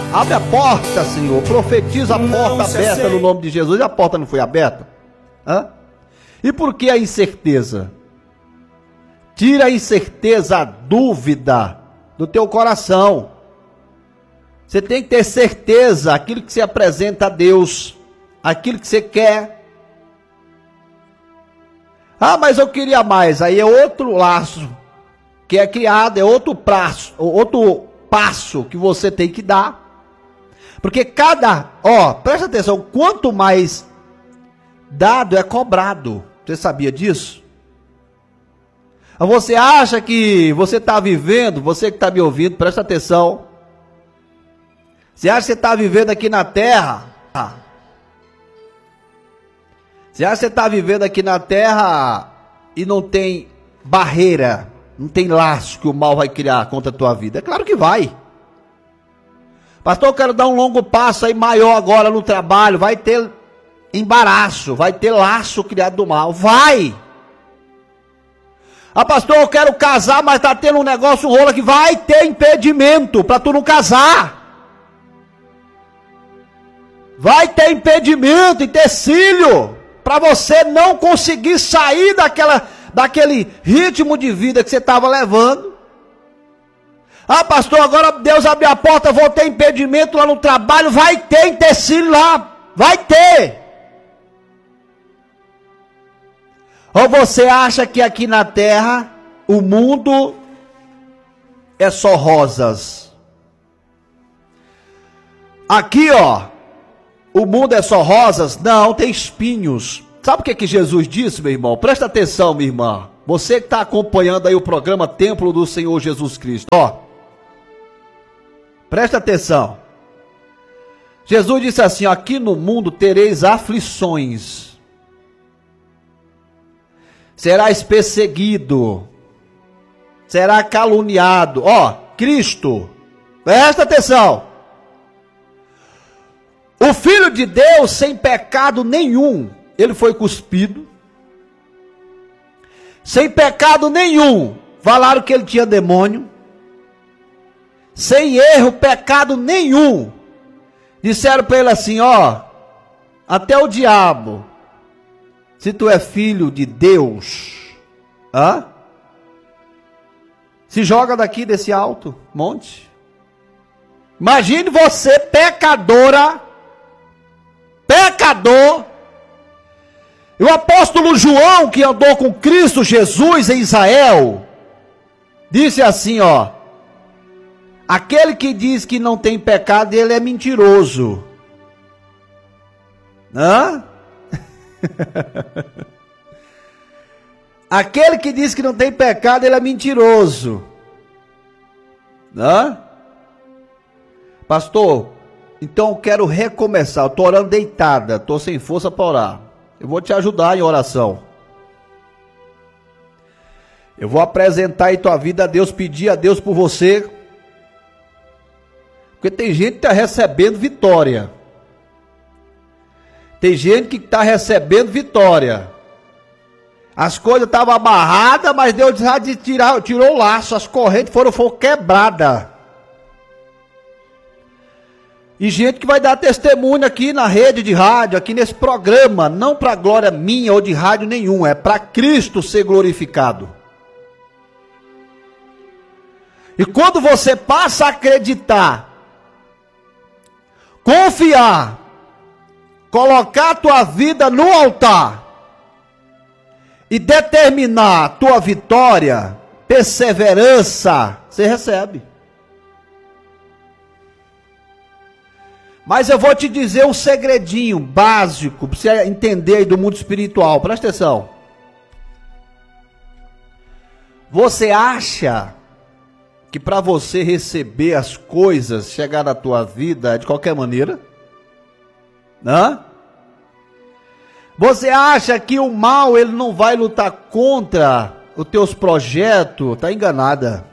Abre a porta, Senhor. Profetiza a porta aberta no nome de Jesus. E a porta não foi aberta? Hã? E por que a incerteza? Tira a incerteza, a dúvida do teu coração. Você tem que ter certeza, aquilo que você apresenta a Deus, aquilo que você quer. Ah, mas eu queria mais. Aí é outro laço que é criado, é outro passo que você tem que dar. Porque presta atenção, quanto mais dado é cobrado. Você sabia disso? Você acha que você está vivendo, você que está me ouvindo, presta atenção. Você acha que você está vivendo aqui na terra? Você acha que você está vivendo aqui na terra e não tem barreira, não tem laço que o mal vai criar contra a tua vida? É claro que vai. Pastor, eu quero dar um longo passo aí maior agora no trabalho. Vai ter embaraço, vai ter laço criado do mal. Vai! Ah, pastor, eu quero casar, mas tá tendo um negócio, um rolo aqui. Vai ter impedimento para tu não casar. Vai ter impedimento, empecilho, para você não conseguir sair daquele ritmo de vida que você estava levando. Ah, pastor, agora Deus abriu a porta, vou ter impedimento lá no trabalho. Vai ter empecilho lá, vai ter. Ou você acha que aqui na terra o mundo é só rosas? Aqui, o mundo é só rosas? Não, tem espinhos. Sabe o que Jesus disse, meu irmão? Presta atenção, minha irmã. Você que está acompanhando aí o programa Templo do Senhor Jesus Cristo. Presta atenção. Jesus disse assim, aqui no mundo tereis aflições. Serás perseguido. Será caluniado. Cristo. Presta atenção. O Filho de Deus, sem pecado nenhum, ele foi cuspido. Sem pecado nenhum, falaram que ele tinha demônio. Sem erro, pecado nenhum. Disseram para ele assim, até o diabo, se tu é filho de Deus, se joga daqui desse alto monte. Imagine você, pecador, e o apóstolo João, que andou com Cristo Jesus em Israel, disse assim, aquele que diz que não tem pecado, ele é mentiroso. Aquele que diz que não tem pecado, ele é mentiroso. Pastor, então eu quero recomeçar. Eu estou orando deitada, estou sem força para orar. Eu vou te ajudar em oração. Eu vou apresentar aí tua vida a Deus, pedir a Deus por você. Porque tem gente que está recebendo vitória. Tem gente que está recebendo vitória. As coisas estavam amarradas, mas Deus já tirou o laço, as correntes foram quebradas. E gente que vai dar testemunho aqui na rede de rádio, aqui nesse programa, não para glória minha ou de rádio nenhum, é para Cristo ser glorificado. E quando você passa a acreditar, confiar, colocar a tua vida no altar e determinar a tua vitória, perseverança, você recebe. Mas eu vou te dizer um segredinho básico para você entender aí do mundo espiritual. Presta atenção. Você acha que para você receber as coisas, chegar na tua vida de qualquer maneira? Você acha que o mal ele não vai lutar contra os teus projetos? Está enganada.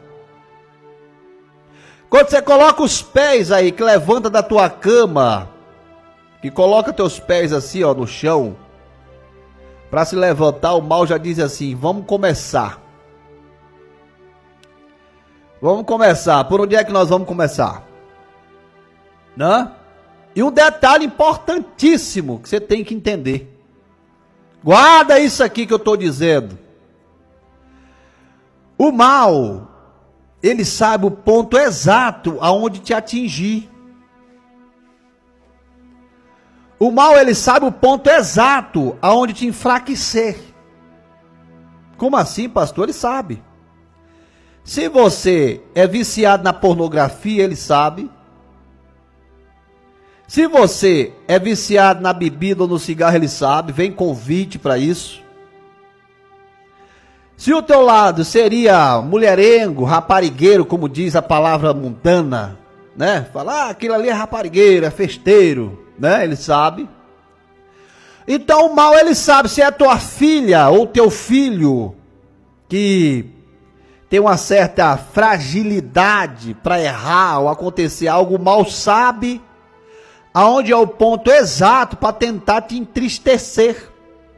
Quando você coloca os pés aí, que levanta da tua cama, que coloca teus pés assim, no chão, para se levantar, o mal já diz assim, vamos começar. Vamos começar. Por onde é que nós vamos começar? né? E um detalhe importantíssimo que você tem que entender. Guarda isso aqui que eu estou dizendo. O mal, ele sabe o ponto exato aonde te atingir. O mal, ele sabe o ponto exato aonde te enfraquecer. Como assim, pastor? Ele sabe. Se você é viciado na pornografia, ele sabe. Se você é viciado na bebida ou no cigarro, ele sabe. Vem convite para isso. Se o teu lado seria mulherengo, raparigueiro, como diz a palavra mundana, né? Falar, aquilo ali é raparigueiro, é festeiro, né? Ele sabe. Então o mal, ele sabe. Se é tua filha ou teu filho que tem uma certa fragilidade para errar ou acontecer algo, o mal sabe aonde é o ponto exato para tentar te entristecer.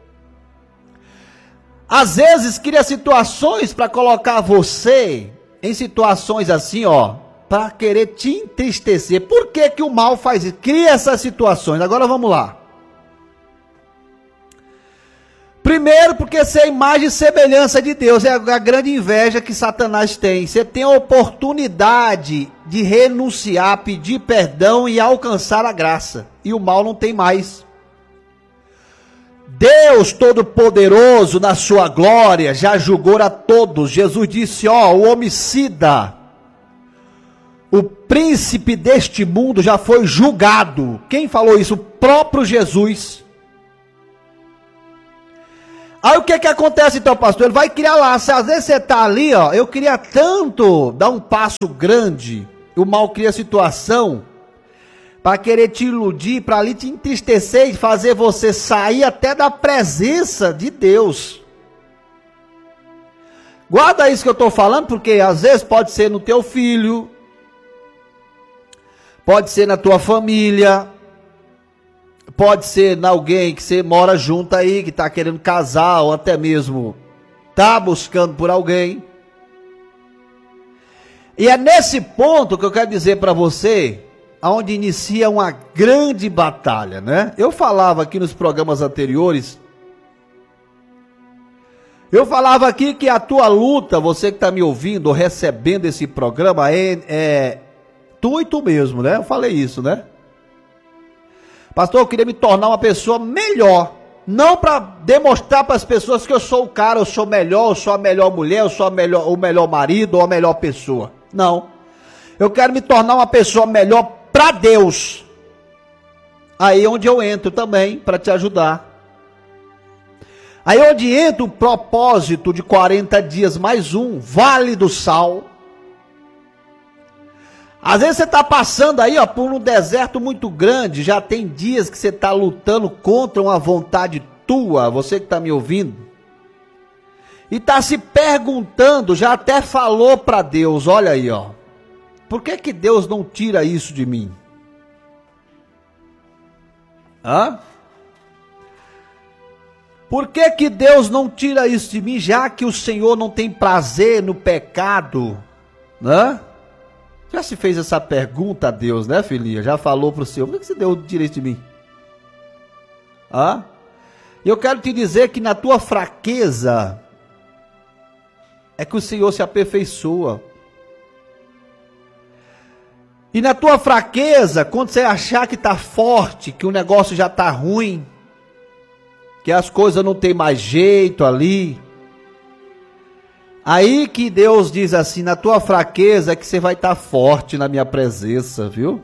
Às vezes cria situações para colocar você em situações assim, ó, para querer te entristecer. Por que que o mal faz isso? Cria essas situações. Agora vamos lá. Primeiro, porque você é a imagem e semelhança de Deus, é a grande inveja que Satanás tem. Você tem a oportunidade de renunciar, pedir perdão e alcançar a graça. E o mal não tem mais. Deus Todo-Poderoso, na sua glória, já julgou a todos. Jesus disse, ó, o homicida, o príncipe deste mundo já foi julgado. Quem falou isso? O próprio Jesus. Aí o que que acontece então, pastor? Ele vai criar lá, às vezes você está ali, ó, eu queria tanto dar um passo grande, o mal cria situação, para querer te iludir, para ali te entristecer e fazer você sair até da presença de Deus. Guarda isso que eu estou falando, porque às vezes pode ser no teu filho, pode ser na tua família, pode ser em alguém que você mora junto aí, que está querendo casar, ou até mesmo está buscando por alguém. E é nesse ponto que eu quero dizer para você, onde inicia uma grande batalha, né? Eu falava aqui nos programas anteriores, eu falava aqui que a tua luta, você que está me ouvindo ou recebendo esse programa, é tu e tu mesmo, né? Eu falei isso, né? Pastor, eu queria me tornar uma pessoa melhor, não para demonstrar para as pessoas que eu sou o cara, eu sou melhor, eu sou a melhor mulher, eu sou o melhor marido ou a melhor pessoa. Não, eu quero me tornar uma pessoa melhor para Deus. Aí onde eu entro também para te ajudar. Aí onde entra o propósito de 40 dias mais um, Vale do Sal. Às vezes você está passando aí, ó, por um deserto muito grande, já tem dias que você está lutando contra uma vontade tua, você que está me ouvindo, e está se perguntando, já até falou para Deus, olha aí, ó, por que que Deus não tira isso de mim? Hã? Por que que Deus não tira isso de mim, já que o Senhor não tem prazer no pecado, né? Já se fez essa pergunta a Deus, né, filhinha? Já falou para o Senhor, por que você deu direito de mim? Ah? E eu quero te dizer que na tua fraqueza é que o Senhor se aperfeiçoa. E na tua fraqueza, quando você achar que está forte, que o negócio já está ruim, que as coisas não tem mais jeito ali, aí que Deus diz assim, na tua fraqueza é que você vai estar forte na minha presença, viu?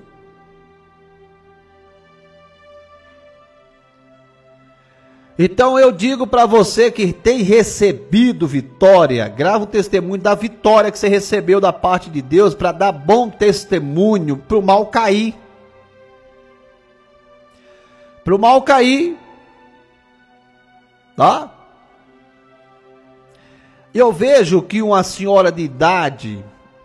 Então eu digo para você que tem recebido vitória, grava o testemunho da vitória que você recebeu da parte de Deus, para dar bom testemunho, para o mal cair. Para o mal cair, tá? Eu vejo que uma senhora de idade,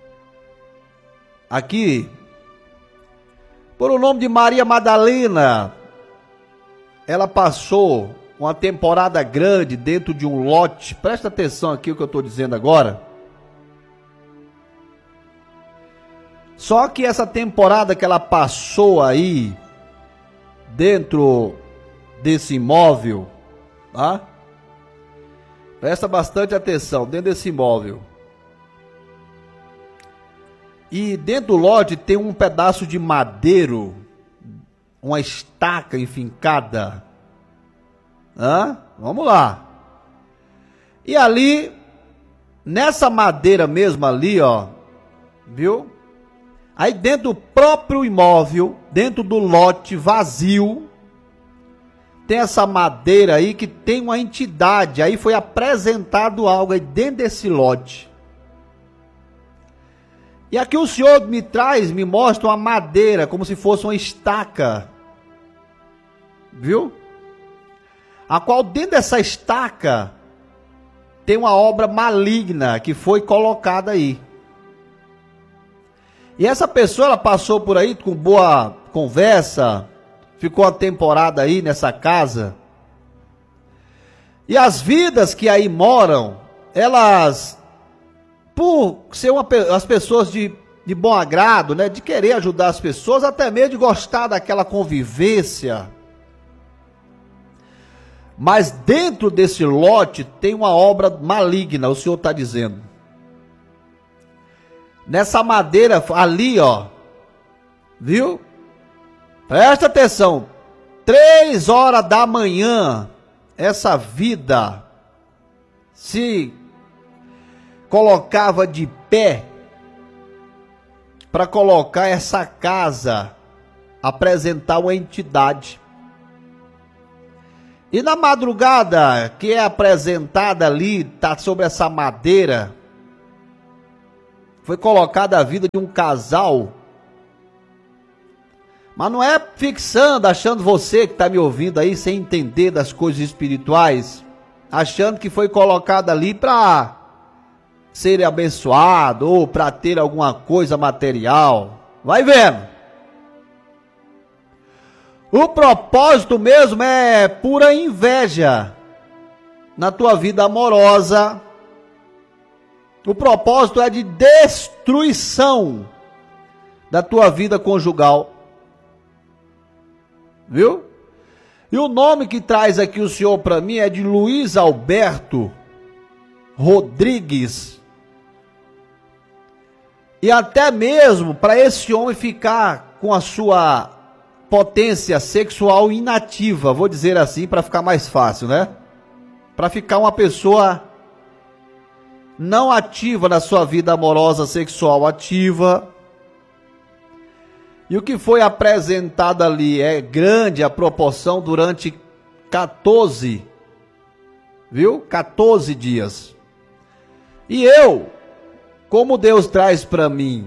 aqui, por o nome de Maria Madalena, ela passou uma temporada grande dentro de um lote, presta atenção aqui o que eu estou dizendo agora. Só que essa temporada que ela passou aí, dentro desse imóvel, tá? Presta bastante atenção, dentro desse imóvel. E dentro do lote tem um pedaço de madeiro, uma estaca enfincada. Vamos lá. E ali, nessa madeira mesmo ali, ó, viu? Aí dentro do próprio imóvel, dentro do lote vazio, tem essa madeira aí que tem uma entidade. Aí foi apresentado algo aí dentro desse lote. E aqui o Senhor me mostra uma madeira, como se fosse uma estaca. Viu? A qual dentro dessa estaca tem uma obra maligna que foi colocada aí. E essa pessoa, ela passou por aí com boa conversa, ficou uma temporada aí nessa casa. E as vidas que aí moram, elas, por ser as pessoas de bom agrado, né, de querer ajudar as pessoas, até mesmo de gostar daquela convivência. Mas dentro desse lote tem uma obra maligna, o Senhor está dizendo. Nessa madeira ali, ó, viu? Presta atenção, 3 horas da manhã, essa vida se colocava de pé para colocar essa casa, apresentar uma entidade. E na madrugada que é apresentada ali, tá sobre essa madeira, foi colocada a vida de um casal. Mas não é fixando, achando você que está me ouvindo aí, sem entender das coisas espirituais, achando que foi colocado ali para ser abençoado ou para ter alguma coisa material. Vai vendo. O propósito mesmo é pura inveja na tua vida amorosa. O propósito é de destruição da tua vida conjugal. Viu? E o nome que traz aqui o Senhor para mim é de Luiz Alberto Rodrigues. E até mesmo para esse homem ficar com a sua potência sexual inativa, vou dizer assim para ficar mais fácil, né? Para ficar uma pessoa não ativa na sua vida amorosa, sexual ativa. E o que foi apresentado ali é grande a proporção durante 14, viu? 14 dias. E eu, como Deus traz para mim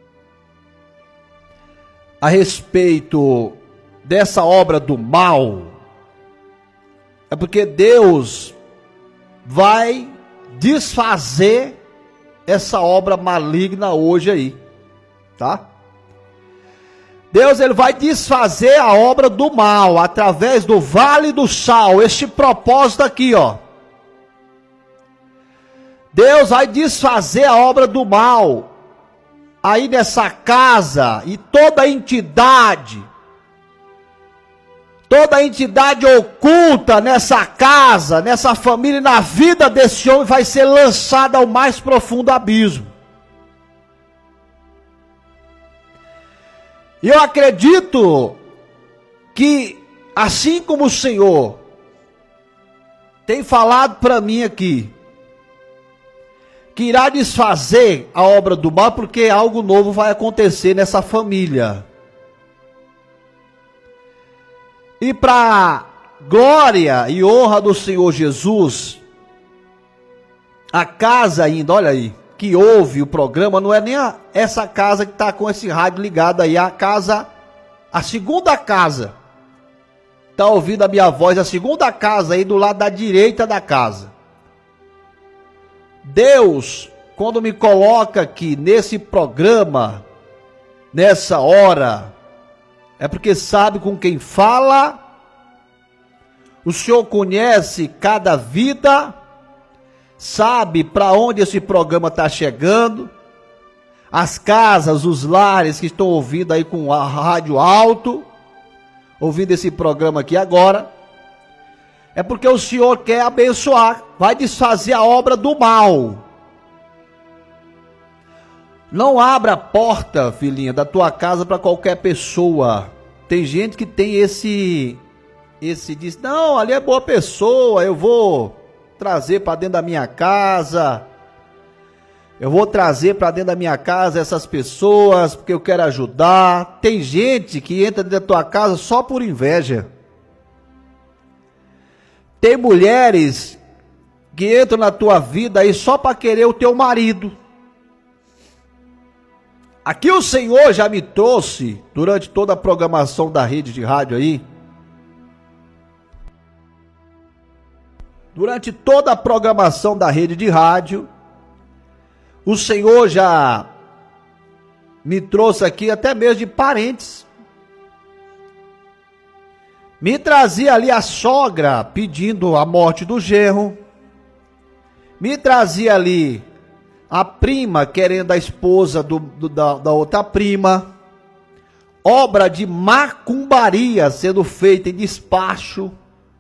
a respeito dessa obra do mal, é porque Deus vai desfazer essa obra maligna hoje aí, tá? Deus, ele vai desfazer a obra do mal através do Vale do Sal, este propósito aqui, ó. Deus vai desfazer a obra do mal aí nessa casa, e toda entidade oculta nessa casa, nessa família e na vida desse homem vai ser lançada ao mais profundo abismo. E eu acredito que, assim como o Senhor tem falado para mim aqui, que irá desfazer a obra do mal, porque algo novo vai acontecer nessa família. E para glória e honra do Senhor Jesus, a casa ainda, olha aí, que ouve o programa, não é nem essa casa que está com esse rádio ligado aí, a casa, a segunda casa, está ouvindo a minha voz, a segunda casa aí do lado da direita da casa. Deus, quando me coloca aqui nesse programa, nessa hora, é porque sabe com quem fala. O Senhor conhece cada vida, sabe para onde esse programa está chegando, as casas, os lares que estão ouvindo aí com a rádio alto, ouvindo esse programa aqui agora, é porque o Senhor quer abençoar, vai desfazer a obra do mal. Não abra a porta, filhinha, da tua casa para qualquer pessoa. Tem gente que tem esse diz, não, ali é boa pessoa, eu vou trazer para dentro da minha casa. Eu vou trazer para dentro da minha casa essas pessoas porque eu quero ajudar. Tem gente que entra dentro da tua casa só por inveja. Tem mulheres que entram na tua vida aí só para querer o teu marido. Aqui o Senhor já me trouxe, durante toda a programação da rede de rádio aí, durante toda a programação da rede de rádio, o Senhor já me trouxe aqui até mesmo de parentes. Me trazia ali a sogra pedindo a morte do genro. Me trazia ali a prima querendo a esposa da outra prima. Obra de macumbaria sendo feita em despacho.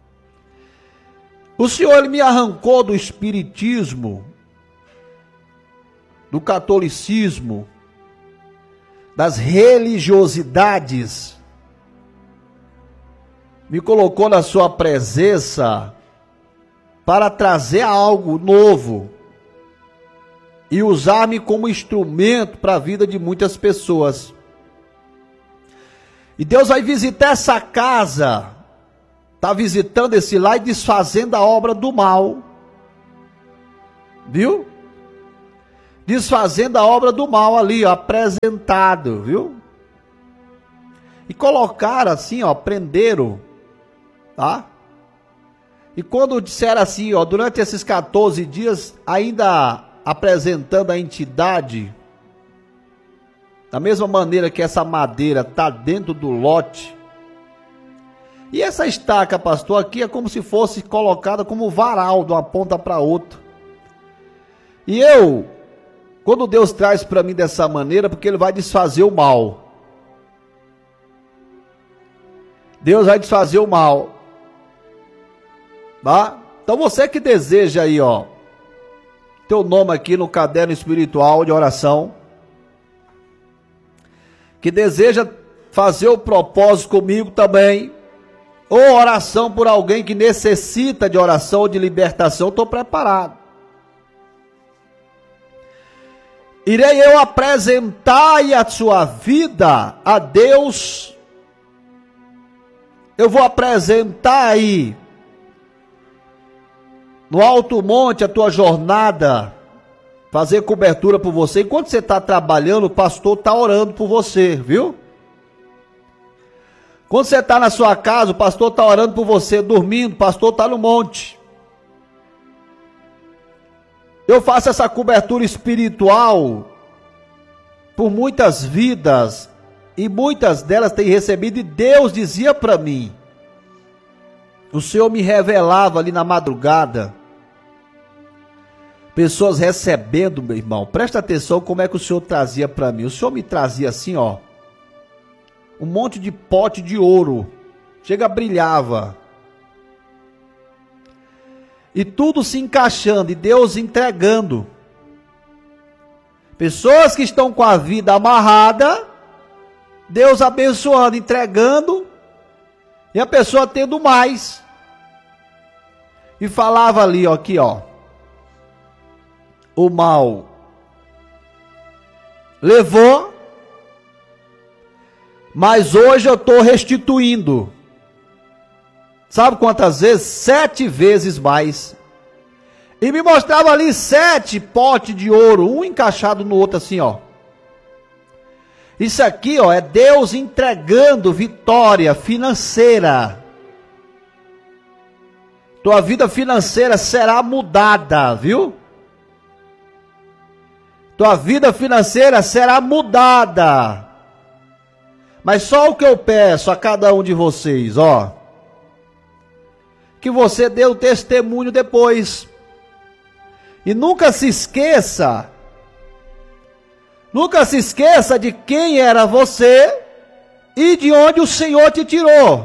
O Senhor ele me arrancou do espiritismo, do catolicismo, das religiosidades, me colocou na sua presença para trazer algo novo e usar-me como instrumento para a vida de muitas pessoas. E Deus vai visitar essa casa, está visitando esse lar e desfazendo a obra do mal, viu? Desfazendo a obra do mal ali, ó, apresentado, viu? E colocaram assim, ó, prenderam, tá? E quando disseram assim, ó, durante esses 14 dias, ainda apresentando a entidade, da mesma maneira que essa madeira tá dentro do lote, e essa estaca, pastor, aqui é como se fosse colocada como varal de uma ponta para outra. E eu, quando Deus traz para mim dessa maneira, porque Ele vai desfazer o mal. Deus vai desfazer o mal. Tá? Então você que deseja aí, ó, teu nome aqui no caderno espiritual de oração, que deseja fazer o propósito comigo também, ou oração por alguém que necessita de oração ou de libertação, estou preparado. Irei eu apresentar a sua vida a Deus. Eu vou apresentar aí no alto monte a tua jornada, fazer cobertura por você. Enquanto você está trabalhando, o pastor está orando por você, viu? Quando você está na sua casa, o pastor está orando por você, dormindo, o pastor está no monte. Eu faço essa cobertura espiritual por muitas vidas, e muitas delas têm recebido, e Deus dizia para mim, o Senhor me revelava ali na madrugada, pessoas recebendo, meu irmão, presta atenção como é que o Senhor trazia para mim. O Senhor me trazia assim, ó, um monte de pote de ouro, chega, brilhava, e tudo se encaixando, e Deus entregando. Pessoas que estão com a vida amarrada, Deus abençoando, entregando, e a pessoa tendo mais. E falava ali, ó, aqui, ó, o mal levou, mas hoje eu estou restituindo. Sabe quantas vezes? 7 vezes mais. E me mostrava ali 7 potes de ouro, um encaixado no outro assim, ó. Isso aqui, ó, é Deus entregando vitória financeira. Tua vida financeira será mudada, viu? Tua vida financeira será mudada. Mas só o que eu peço a cada um de vocês, ó, que você dê o testemunho depois. E nunca se esqueça Nunca se esqueça de quem era você e de onde o Senhor te tirou.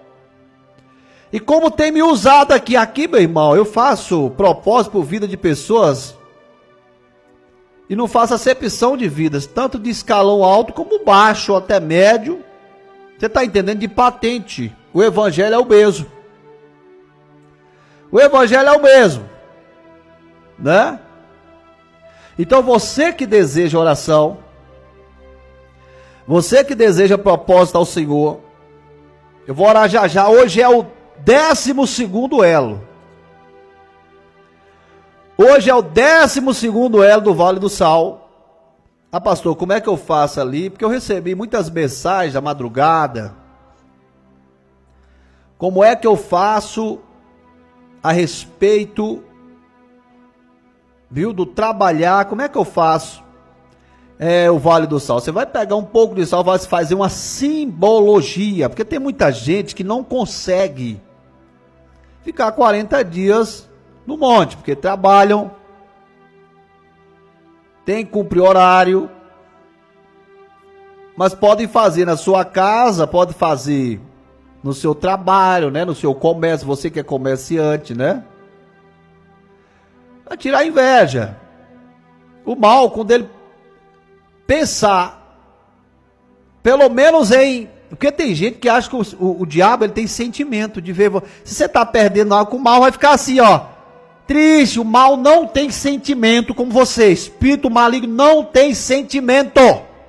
E como tem me usado aqui, meu irmão, eu faço propósito por vida de pessoas e não faço acepção de vidas, tanto de escalão alto como baixo, até médio. Você está entendendo? De patente. O evangelho é o mesmo. O evangelho é o mesmo, né? Então você que deseja oração, você que deseja propósito ao Senhor, eu vou orar já já. Hoje é o 12º elo. Hoje é o 12º elo do Vale do Sal. Ah, pastor, como é que eu faço ali? Porque eu recebi muitas mensagens da madrugada. Como é que eu faço a respeito, viu, do trabalhar? Como é que eu faço o Vale do Sal? Você vai pegar um pouco de sal, vai fazer uma simbologia, porque tem muita gente que não consegue ficar 40 dias no monte, porque trabalham, tem que cumprir horário, mas podem fazer na sua casa, pode fazer no seu trabalho, né, no seu comércio, você que é comerciante, né? Vai tirar a inveja. O mal, quando ele pensar, pelo menos em... Porque tem gente que acha que o diabo ele tem sentimento de ver... Se você está perdendo algo com o mal, vai ficar assim, ó. Triste, o mal não tem sentimento como você. Espírito maligno não tem sentimento.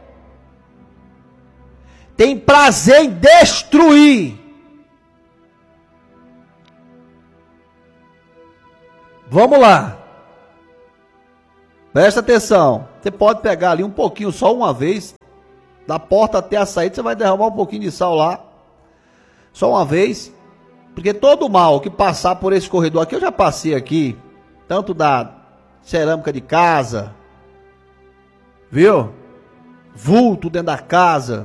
Tem prazer em destruir. Vamos lá. Presta atenção. Você pode pegar ali um pouquinho, só uma vez. Da porta até a saída, você vai derramar um pouquinho de sal lá. Só uma vez. Porque todo mal que passar por esse corredor aqui, eu já passei aqui. Tanto da cerâmica de casa. Viu? Vulto dentro da casa.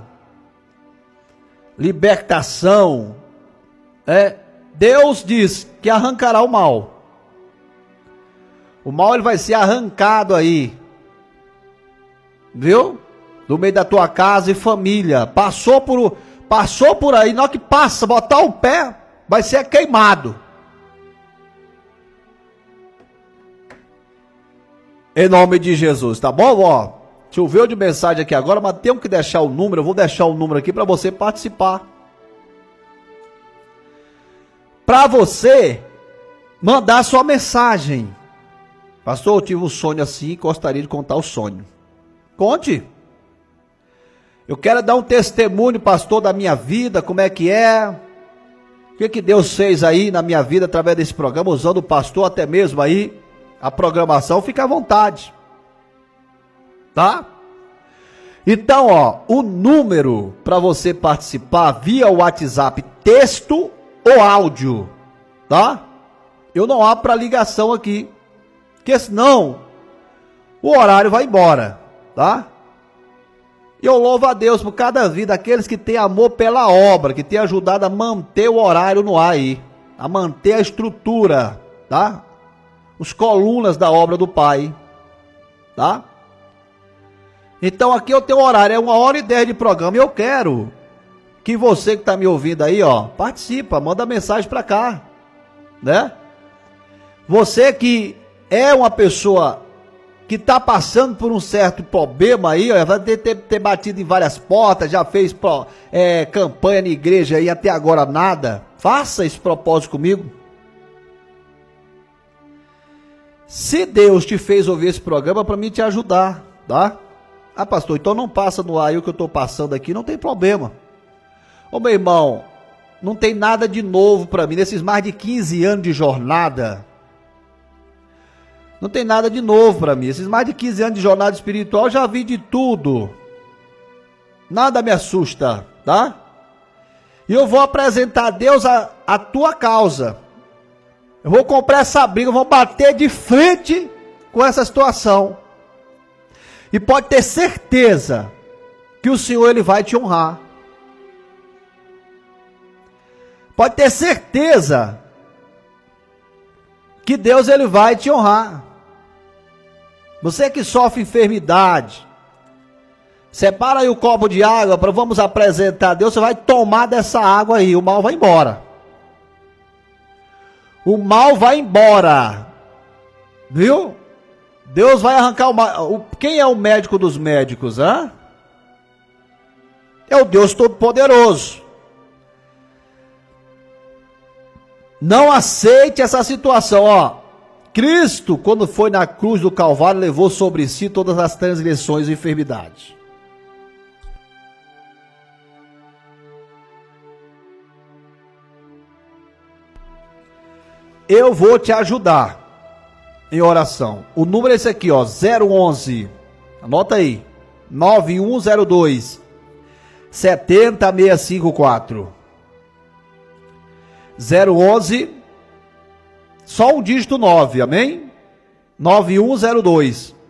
Libertação. Deus diz que arrancará o mal. O mal ele vai ser arrancado aí. Viu? No meio da tua casa e família. Passou por aí. Na hora que passa, botar o pé, vai ser queimado. Em nome de Jesus, tá bom? Ó, choveu de mensagem aqui agora, mas temos que deixar o número. Eu vou deixar o número aqui para você participar. Para você mandar sua mensagem. Pastor, eu tive um sonho assim e gostaria de contar o sonho. Conte. Eu quero dar um testemunho, pastor, da minha vida, como é que é. O que Deus fez aí na minha vida através desse programa, usando o pastor até mesmo aí, a programação, fica à vontade. Tá? Então, ó, o número para você participar via WhatsApp, texto ou áudio, tá? Eu não abro para ligação aqui, porque senão o horário vai embora, tá? E eu louvo a Deus por cada vida, aqueles que têm amor pela obra, que têm ajudado a manter o horário no ar aí, a manter a estrutura, tá? Os colunas da obra do Pai, tá? Então aqui eu tenho um horário, é 1h10 de programa, e eu quero que você que está me ouvindo aí, ó, participa, manda mensagem para cá, né? Você que é uma pessoa que está passando por um certo problema aí, ó, vai ter batido em várias portas, já fez campanha na igreja e até agora nada, faça esse propósito comigo. Se Deus te fez ouvir esse programa, para mim te ajudar, tá? Ah, pastor, então não passa no ar aí o que eu estou passando aqui, não tem problema. Ô meu irmão, não tem nada de novo para mim, nesses mais de 15 anos de jornada, não tem nada de novo para mim, esses mais de 15 anos de jornada espiritual, eu já vi de tudo, nada me assusta, tá? E eu vou apresentar a Deus a tua causa, eu vou comprar essa briga, eu vou bater de frente com essa situação, e pode ter certeza que o Senhor ele vai te honrar. Pode ter certeza que Deus ele vai te honrar. Você que sofre enfermidade, Separa aí o copo de água para vamos apresentar a Deus. Você vai tomar dessa água aí, o mal vai embora. O mal vai embora. Viu? Deus vai arrancar o mal. Quem é o médico dos médicos, hã? É o Deus Todo-Poderoso. Não aceite essa situação, ó. Cristo, quando foi na cruz do Calvário, levou sobre si todas as transgressões e enfermidades. Eu vou te ajudar em oração. O número é esse aqui, ó, 011. Anota aí. 9102 70654. 011, só um dígito 9, amém? 9102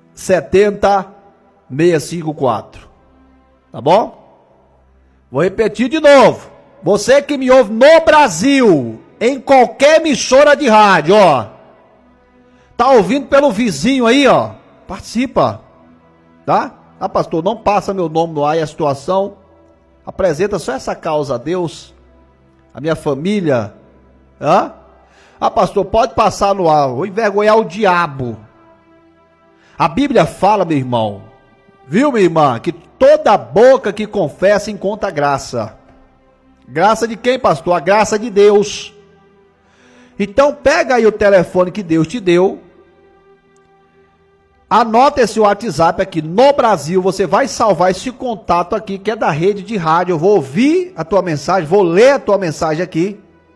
70654. Tá bom? Vou repetir de novo. Você que me ouve no Brasil, em qualquer emissora de rádio, ó. Tá ouvindo pelo vizinho aí, ó. Participa. Tá? Ah, pastor, não passa meu nome no ar e a situação. Apresenta só essa causa a Deus. A minha família. Hã? Ah, pastor, pode passar no ar. Vou envergonhar o diabo. A Bíblia fala, meu irmão. Viu, minha irmã? Que toda boca que confessa encontra graça. Graça de quem, pastor? A graça de Deus. Então pega aí o telefone que Deus te deu. Anota esse WhatsApp aqui. No Brasil, você vai salvar esse contato aqui, que é da rede de rádio. Eu vou ouvir a tua mensagem, vou ler a tua mensagem aqui.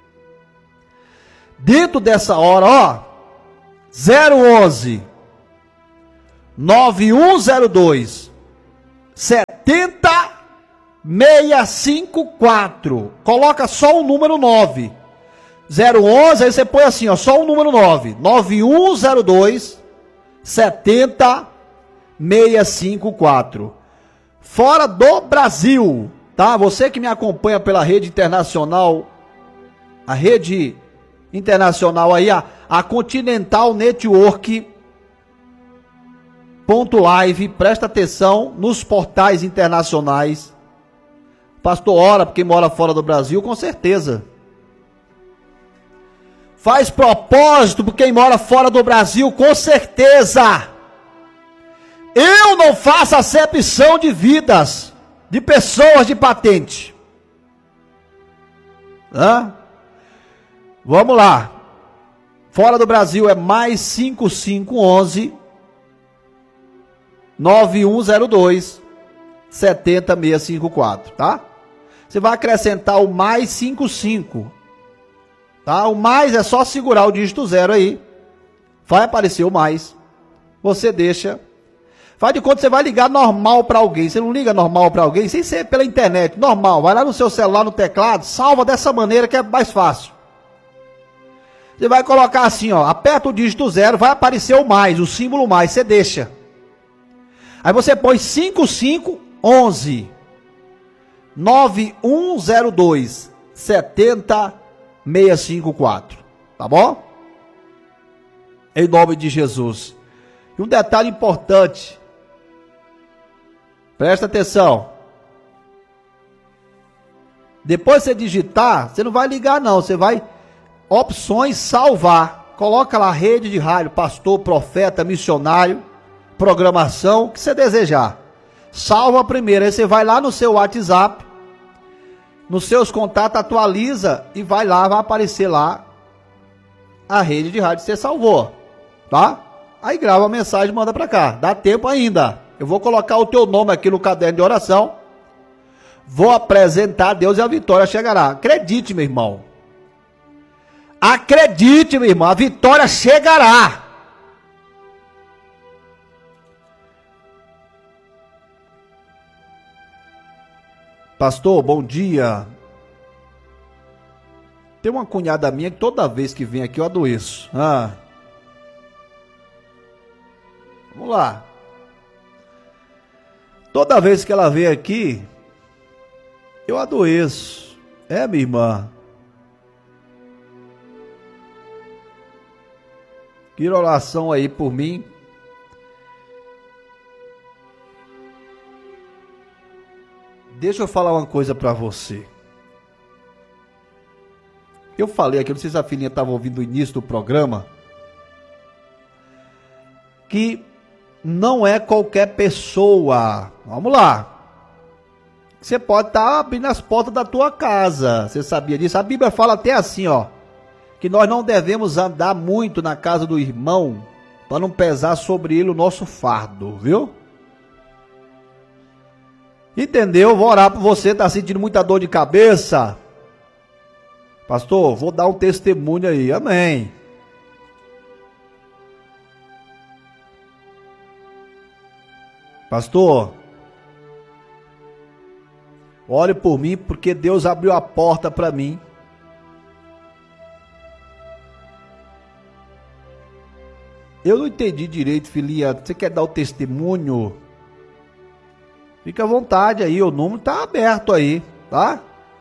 Dentro dessa hora, ó, 011 9102 70654. Coloca só o número 9. 011, aí você põe assim, ó, só o número 9. 9102 70654. Fora do Brasil, tá? Você que me acompanha pela rede internacional, a rede internacional aí, a Continental Network .live, presta atenção nos portais internacionais. Pastor, ora, porque mora fora do Brasil, com certeza. Faz propósito por quem mora fora do Brasil, com certeza. Eu não faço acepção de vidas, de pessoas de patente. Hã? Vamos lá. Fora do Brasil é mais 5511 9102 70654, tá? Você vai acrescentar o mais 55. Tá? O mais é só segurar o dígito 0 aí. Vai aparecer o mais. Você deixa. Faz de conta que você vai ligar normal para alguém. Você não liga normal para alguém sem ser pela internet. Normal. Vai lá no seu celular, no teclado. Salva dessa maneira que é mais fácil. Você vai colocar assim, ó. Aperta o dígito 0. Vai aparecer o mais. O símbolo mais. Você deixa. Aí você põe 5511 9102 70654. Tá bom? Em nome de Jesus. E um detalhe importante. Presta atenção. Depois que você digitar, você não vai ligar não. Você vai opções salvar. Coloca lá rede de rádio, pastor, profeta, missionário, programação, o que você desejar. Salva primeiro. Aí você vai lá no seu WhatsApp, nos seus contatos, atualiza e vai lá, vai aparecer lá a rede de rádio que você salvou, tá? Aí grava a mensagem e manda pra cá, dá tempo ainda. Eu vou colocar o teu nome aqui no caderno de oração, vou apresentar a Deus e a vitória chegará. Acredite, meu irmão. Acredite, meu irmão, a vitória chegará. Pastor, bom dia. Tem uma cunhada minha que toda vez que vem aqui eu adoeço. Vamos lá. Toda vez que ela vem aqui, eu adoeço. É, minha irmã. Quero oração aí por mim. Deixa eu falar uma coisa para você. Eu falei aqui, não sei se a filhinha estava ouvindo o início do programa, que não é qualquer pessoa. Vamos lá. Você pode estar abrindo as portas da tua casa. Você sabia disso? A Bíblia fala até assim, ó, que nós não devemos andar muito na casa do irmão para não pesar sobre ele o nosso fardo, viu? Entendeu? Vou orar por você, tá sentindo muita dor de cabeça? Pastor, vou dar um testemunho aí. Amém. Pastor, ore por mim porque Deus abriu a porta para mim. Eu não entendi direito, filhinha. Você quer dar o testemunho? Fica à vontade aí, o número tá aberto aí, tá?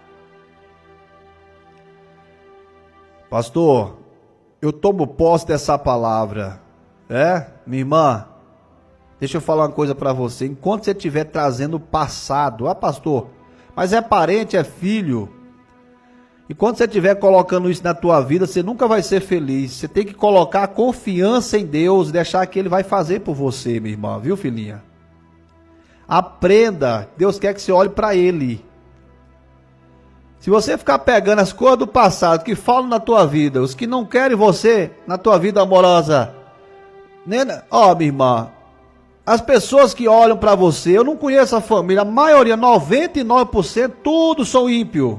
Pastor, eu tomo posse dessa palavra. Minha irmã, deixa eu falar uma coisa para você. Enquanto você estiver trazendo o passado, pastor, mas é parente, é filho. E quando você estiver colocando isso na tua vida, você nunca vai ser feliz. Você tem que colocar a confiança em Deus, deixar que Ele vai fazer por você, minha irmã, viu, filhinha? Aprenda, Deus quer que você olhe para Ele. Se você ficar pegando as coisas do passado que falam na tua vida, os que não querem você na tua vida amorosa, minha irmã, as pessoas que olham para você, eu não conheço a família, a maioria, 99%, tudo são ímpios.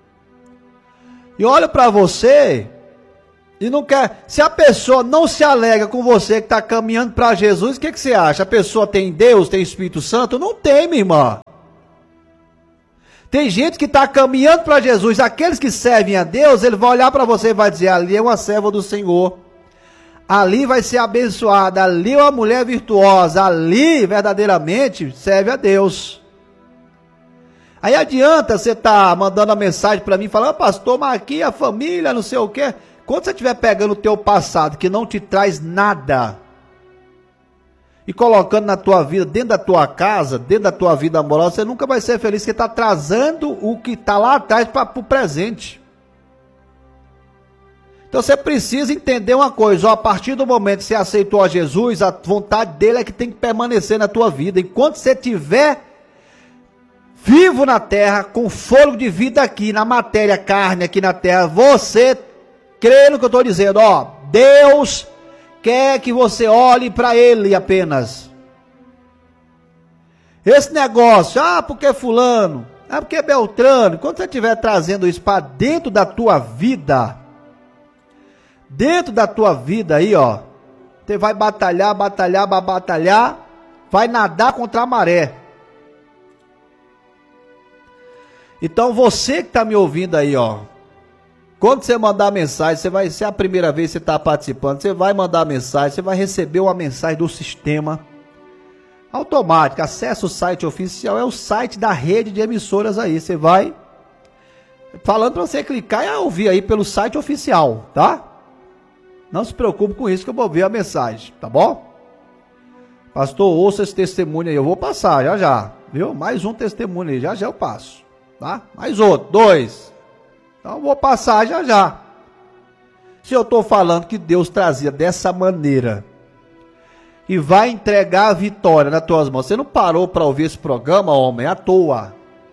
E olha para você e não quer. Se a pessoa não se alegra com você que está caminhando para Jesus, o que você acha? A pessoa tem Deus, tem Espírito Santo? Não tem, minha irmã. Tem gente que está caminhando para Jesus, aqueles que servem a Deus, ele vai olhar para você e vai dizer, ali é uma serva do Senhor, ali vai ser abençoada, ali é uma mulher virtuosa, ali verdadeiramente serve a Deus. Aí adianta você estar mandando a mensagem para mim, falando, pastor, mas aqui a família, não sei o quê. Quando você estiver pegando o teu passado, que não te traz nada, e colocando na tua vida, dentro da tua casa, dentro da tua vida amorosa, você nunca vai ser feliz, porque está trazendo o que está lá atrás para o presente. Então você precisa entender uma coisa, a partir do momento que você aceitou a Jesus, a vontade dele é que tem que permanecer na tua vida. Enquanto você estiver vivo na terra, com fôlego de vida aqui, na matéria, carne aqui na terra, você crê no que eu estou dizendo, Deus quer que você olhe para Ele apenas. Esse negócio, porque fulano, porque Beltrano, quando você estiver trazendo isso para dentro da tua vida aí, você vai batalhar, vai nadar contra a maré. Então você que está me ouvindo aí, quando você mandar mensagem, você vai ser a primeira vez que você está participando, você vai mandar mensagem, você vai receber uma mensagem do sistema automático. Acesse o site oficial, é o site da rede de emissoras aí. Você vai falando para você clicar e ouvir aí pelo site oficial, tá? Não se preocupe com isso que eu vou ver a mensagem, tá bom? Pastor, ouça esse testemunho aí, eu vou passar já, viu? Mais um testemunho aí, já eu passo. Tá? Mais outro, 2. Então eu vou passar já. Se eu estou falando que Deus trazia dessa maneira e vai entregar a vitória nas tuas mãos, você não parou para ouvir esse programa, homem, à toa.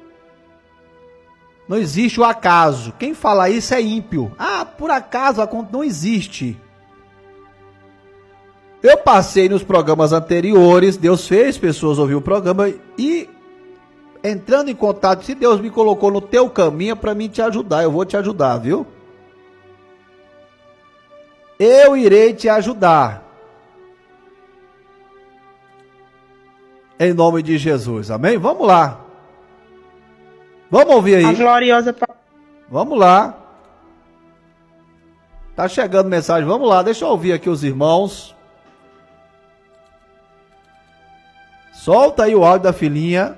Não existe o acaso. Quem fala isso é ímpio. Por acaso, não existe. Eu passei nos programas anteriores, Deus fez pessoas ouvir o programa e entrando em contato, se Deus me colocou no teu caminho para mim te ajudar, eu vou te ajudar, viu? Eu irei te ajudar. Em nome de Jesus, amém? Vamos lá. Vamos ouvir aí. A gloriosa... Vamos lá. Tá chegando mensagem, vamos lá, deixa eu ouvir aqui os irmãos. Solta aí o áudio da filhinha.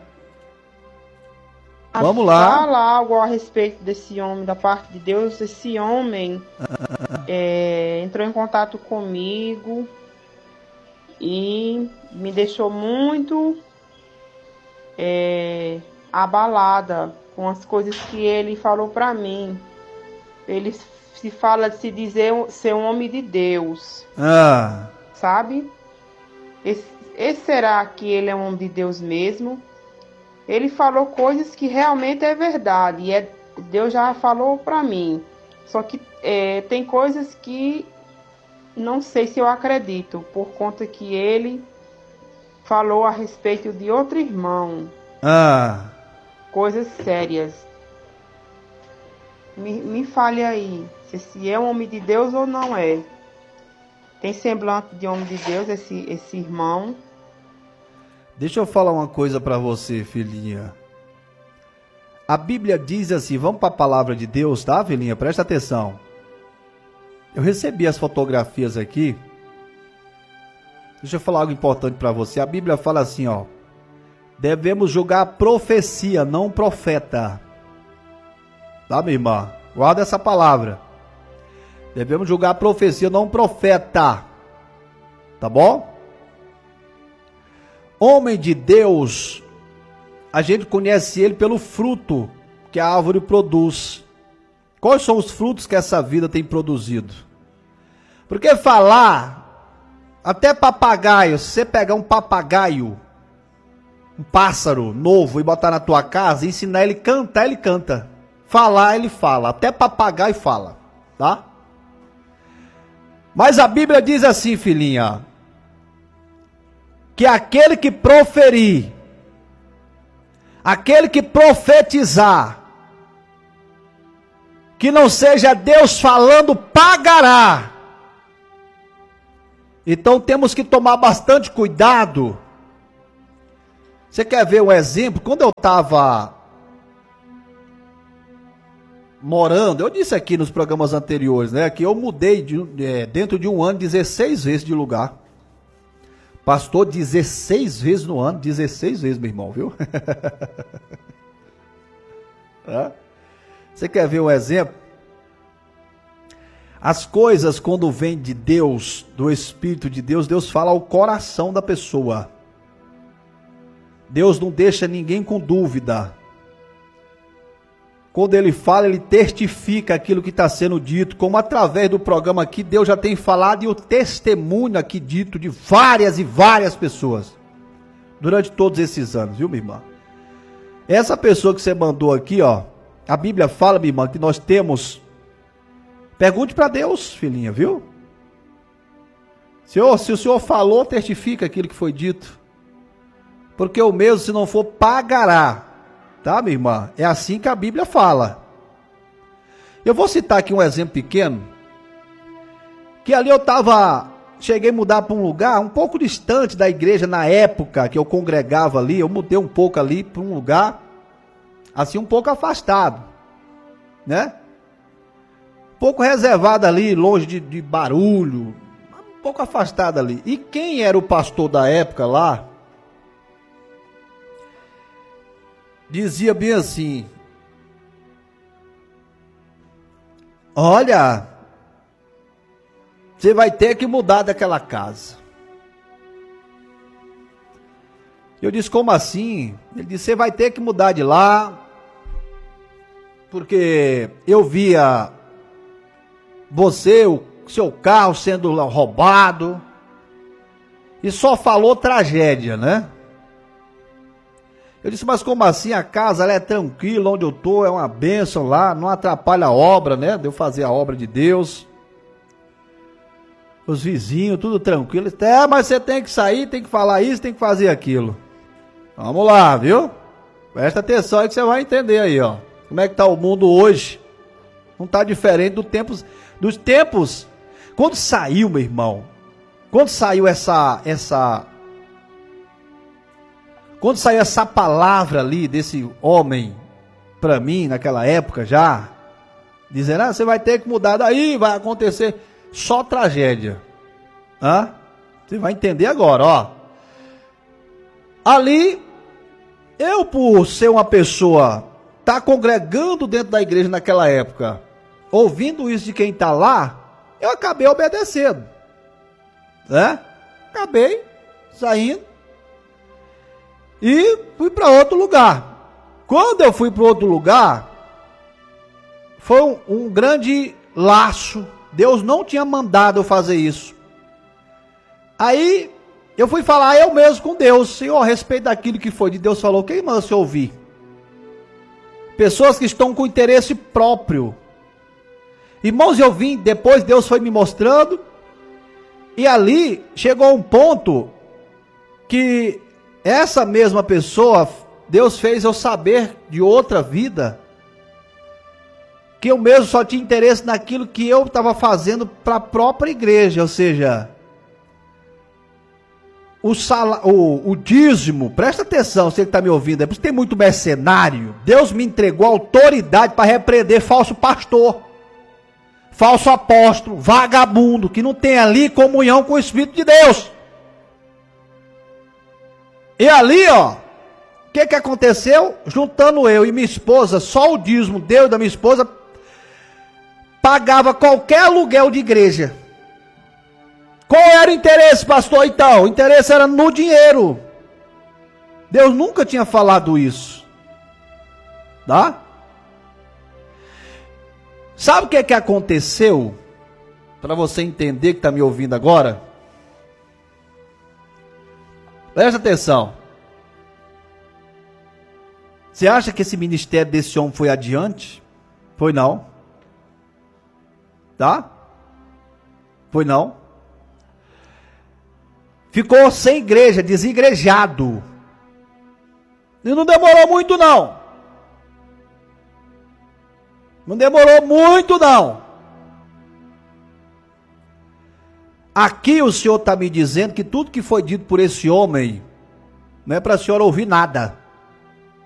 Vamos lá. Fala algo a respeito desse homem, da parte de Deus. Esse homem entrou em contato comigo e me deixou muito abalada com as coisas que ele falou para mim. Ele se fala de se dizer ser um homem de Deus. Sabe? Esse será que ele é um homem de Deus mesmo? Ele falou coisas que realmente é verdade. E Deus já falou para mim. Só que tem coisas que não sei se eu acredito. Por conta que ele falou a respeito de outro irmão. Coisas sérias. Me fale aí. Se é um homem de Deus ou não é. Tem semblante de homem de Deus esse irmão. Deixa eu falar uma coisa para você, filhinha. A Bíblia diz assim, vamos para a palavra de Deus, tá, filhinha? Presta atenção. Eu recebi as fotografias aqui. Deixa eu falar algo importante para você. A Bíblia fala assim, ó. Devemos julgar a profecia, não o profeta. Tá, minha irmã? Guarda essa palavra. Devemos julgar a profecia, não o profeta. Tá bom? Homem de Deus, a gente conhece ele pelo fruto que a árvore produz. Quais são os frutos que essa vida tem produzido? Porque falar, até papagaio, se você pegar um papagaio, um pássaro novo e botar na tua casa, ensinar ele a cantar, ele canta. Falar, ele fala. Até papagaio fala, tá? Mas a Bíblia diz assim, filhinha, que aquele que proferir, aquele que profetizar, que não seja Deus falando, pagará. Então temos que tomar bastante cuidado. Você quer ver um exemplo? Quando eu estava morando, eu disse aqui nos programas anteriores, né, que eu mudei dentro de um ano 16 vezes de lugar. Pastor, 16 vezes no ano, 16 vezes, meu irmão, viu? Você quer ver um exemplo? As coisas, quando vêm de Deus, do Espírito de Deus, Deus fala ao coração da pessoa. Deus não deixa ninguém com dúvida. Quando ele fala, ele testifica aquilo que está sendo dito, como através do programa aqui, Deus já tem falado e o testemunho aqui dito de várias e várias pessoas, durante todos esses anos, viu, minha irmã? Essa pessoa que você mandou aqui, ó, a Bíblia fala, minha irmã, que nós temos, pergunte para Deus, filhinha, viu? Senhor, se o Senhor falou, testifica aquilo que foi dito, porque o mesmo, se não for, pagará. Tá, minha irmã? É assim que a Bíblia fala. Eu vou citar aqui um exemplo pequeno. Que ali eu cheguei a mudar para um lugar um pouco distante da igreja na época que eu congregava ali. Eu mudei um pouco ali para um lugar, assim, um pouco afastado. Né? Um pouco reservado ali, longe de barulho. Um pouco afastado ali. E quem era o pastor da época lá, dizia bem assim: olha, você vai ter que mudar daquela casa. Eu disse, como assim? Ele disse, você vai ter que mudar de lá, porque eu via você, o seu carro sendo roubado, e só falou tragédia, né? Eu disse, mas como assim? A casa ela é tranquila, onde eu estou, é uma bênção lá, não atrapalha a obra, né? De eu fazer a obra de Deus. Os vizinhos, tudo tranquilo. Mas você tem que sair, tem que falar isso, tem que fazer aquilo. Vamos lá, viu? Presta atenção aí que você vai entender aí, ó. Como é que está o mundo hoje. Não está diferente dos tempos. Quando saiu, meu irmão, quando saiu Quando saiu essa palavra ali desse homem para mim naquela época já, dizendo, você vai ter que mudar daí, vai acontecer só tragédia. Você vai entender agora, ó. Ali, eu por ser uma pessoa, tá congregando dentro da igreja naquela época, ouvindo isso de quem tá lá, eu acabei obedecendo. Né? Acabei saindo. E fui para outro lugar. Quando eu fui para outro lugar, foi um grande laço. Deus não tinha mandado eu fazer isso. Aí eu fui falar eu mesmo com Deus, Senhor, a respeito daquilo que foi de Deus falou, quem manda você ouvir? Pessoas que estão com interesse próprio. Irmãos, eu vim, depois Deus foi me mostrando, e ali chegou um ponto que essa mesma pessoa, Deus fez eu saber de outra vida, que eu mesmo só tinha interesse naquilo que eu estava fazendo para a própria igreja, ou seja, o dízimo, presta atenção, você que está me ouvindo, é por isso que tem muito mercenário. Deus me entregou autoridade para repreender falso pastor, falso apóstolo, vagabundo, que não tem ali comunhão com o Espírito de Deus. E ali, ó, o que aconteceu? Juntando eu e minha esposa, só o dízimo Deus da minha esposa pagava qualquer aluguel de igreja. Qual era o interesse, pastor? Então, o interesse era no dinheiro. Deus nunca tinha falado isso. Tá? Sabe o que aconteceu? Para você entender que está me ouvindo agora. Presta atenção. Você acha que esse ministério desse homem foi adiante? Foi não. Tá? Foi não. Ficou sem igreja, desigrejado. E não demorou muito não. Não demorou muito não. Aqui o Senhor está me dizendo que tudo que foi dito por esse homem, não é para a senhora ouvir nada.